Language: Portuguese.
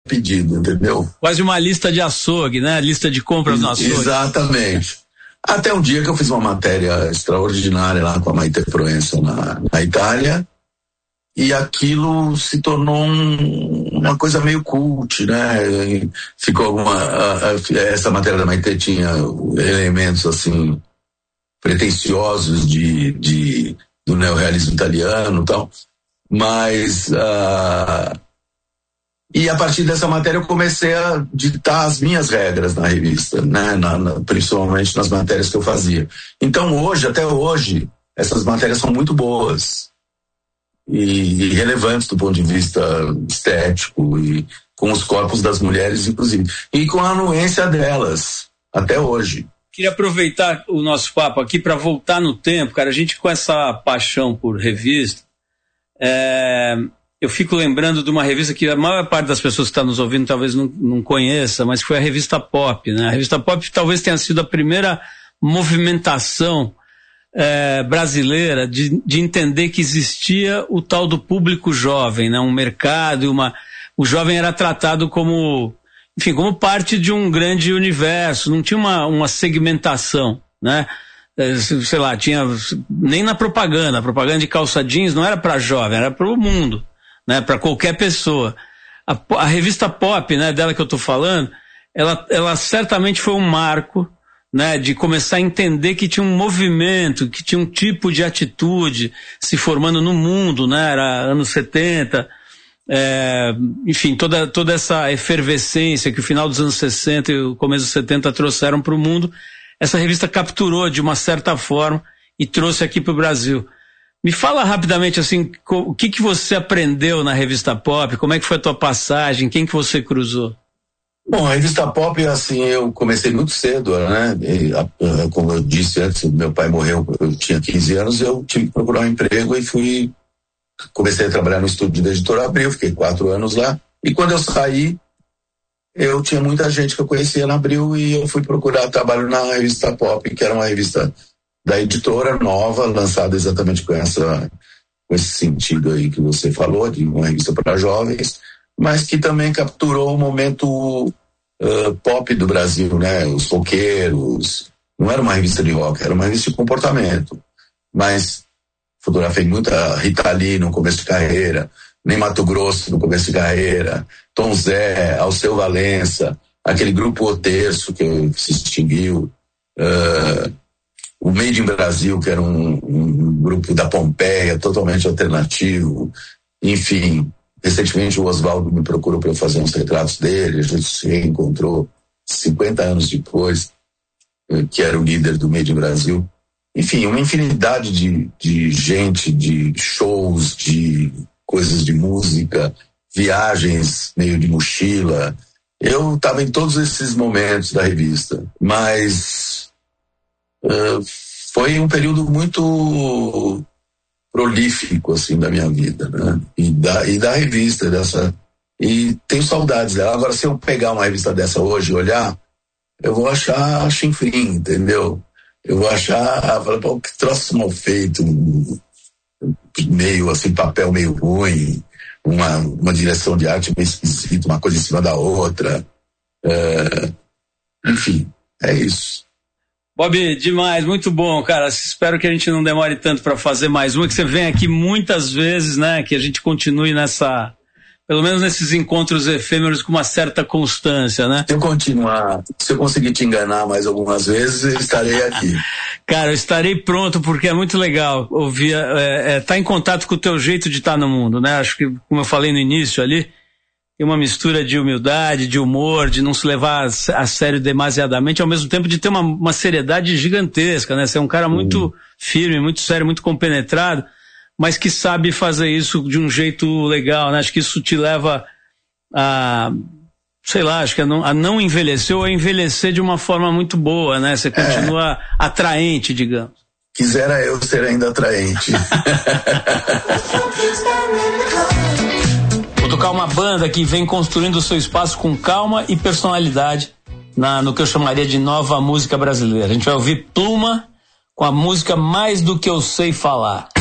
pedido, entendeu? Quase uma lista de açougue, né? Lista de compras no açougue. Exatamente. Até um dia que eu fiz uma matéria extraordinária lá com a Maite Proença na Itália, e aquilo se tornou uma coisa meio cult, né? Ficou essa matéria da Maite tinha elementos assim pretensiosos do neorrealismo italiano e tal, mas e a partir dessa matéria eu comecei a ditar as minhas regras na revista, né? Principalmente nas matérias que eu fazia. Então até hoje, essas matérias são muito boas e relevantes do ponto de vista estético e com os corpos das mulheres, inclusive, e com a anuência delas, até hoje. Queria aproveitar o nosso papo aqui para voltar no tempo, cara. A gente com essa paixão por revista, eu fico lembrando de uma revista que a maior parte das pessoas que está nos ouvindo talvez não conheça, mas foi a revista Pop, né? A revista Pop talvez tenha sido a primeira movimentação brasileira de entender que existia o tal do público jovem, né? Um mercado, o jovem era tratado como parte de um grande universo, não tinha uma segmentação, né? Sei lá, tinha nem na propaganda, a propaganda de calça jeans não era para jovem, era para o mundo, né? Para qualquer pessoa. A revista Pop, né, dela que eu tô falando, ela certamente foi um marco, né, de começar a entender que tinha um movimento, que tinha um tipo de atitude se formando no mundo, né? Era anos 70, enfim, toda essa efervescência que o final dos anos 60 e o começo dos 70 trouxeram para o mundo, essa revista capturou de uma certa forma e trouxe aqui para o Brasil. Me fala rapidamente assim, o que você aprendeu na revista Pop, como é que foi a tua passagem, quem que você cruzou? Bom, a revista Pop, assim, eu comecei muito cedo, né? Como eu disse antes, meu pai morreu, eu tinha 15 anos, eu tive que procurar um emprego e comecei a trabalhar no estúdio da Editora Abril, fiquei 4 anos lá, e quando eu saí, eu tinha muita gente que eu conhecia na Abril e eu fui procurar trabalho na revista Pop, que era uma revista da editora nova, lançada exatamente com esse sentido aí que você falou, de uma revista para jovens, mas que também capturou o momento pop do Brasil, né? Os roqueiros. Não era uma revista de rock, era uma revista de comportamento. Mas fotografei muita Rita Lee no começo de carreira, Ney Matogrosso no começo de carreira, Tom Zé, Alceu Valença, aquele grupo O Terço que se extinguiu, o Made in Brasil, que era um grupo da Pompeia, totalmente alternativo, enfim. Recentemente o Oswaldo me procurou para eu fazer uns retratos dele, a gente se reencontrou 50 anos depois, que era o líder do Made in Brasil. Enfim, uma infinidade de gente, de shows, de coisas de música, viagens meio de mochila. Eu estava em todos esses momentos da revista, mas foi um período muito prolífico, assim, da minha vida, né? E da revista, e tenho saudades dela. Agora, se eu pegar uma revista dessa hoje e olhar, eu vou achar chinfrim, entendeu? Eu vou achar, pô, que troço mal feito, meio assim, papel meio ruim, uma direção de arte meio esquisita, uma coisa em cima da outra. Enfim, é isso. Bob, demais, muito bom, cara. Espero que a gente não demore tanto para fazer mais uma, que você venha aqui muitas vezes, né? Que a gente continue pelo menos nesses encontros efêmeros com uma certa constância, né? Se eu continuar, se eu conseguir te enganar mais algumas vezes, eu estarei aqui. Cara, eu estarei pronto, porque é muito legal ouvir, tá em contato com o teu jeito de estar no mundo, né? Acho que, como eu falei no início ali, tem uma mistura de humildade, de humor, de não se levar a sério demasiadamente, ao mesmo tempo de ter uma seriedade gigantesca, né? Você é um cara muito firme, muito sério, muito compenetrado, mas que sabe fazer isso de um jeito legal, né? Acho que isso te leva acho que a não envelhecer ou a envelhecer de uma forma muito boa, né? Você continua atraente, digamos. Quisera eu ser ainda atraente. Vou tocar uma banda que vem construindo o seu espaço com calma e personalidade no que eu chamaria de nova música brasileira. A gente vai ouvir Pluma com a música Mais do que eu sei falar.